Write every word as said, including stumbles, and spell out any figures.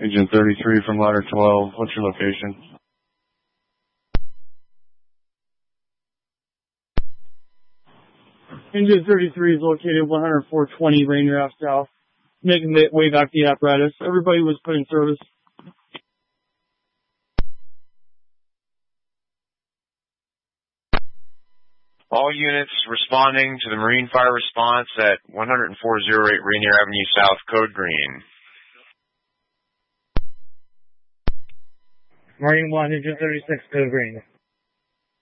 Engine thirty-three from ladder twelve. What's your location? Engine thirty-three is located one oh four twenty Rainier Ave South. Making the way back to the apparatus. Everybody was put in service. All units responding to the Marine Fire Response at one oh four oh eight Rainier Avenue South, code green. Marine one, Engine thirty-six, code green.